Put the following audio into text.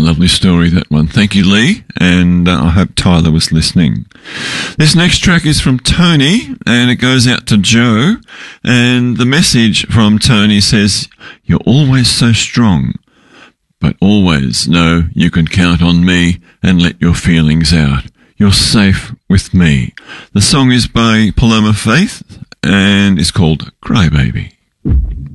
lovely story, that one. Thank you, Lee, and I hope Tyler was listening. This next track is from Tony, and it goes out to Joe, and the message from Tony says, "You're always so strong, but always know you can count on me and let your feelings out. You're safe with me." The song is by Paloma Faith, and it's called Crybaby.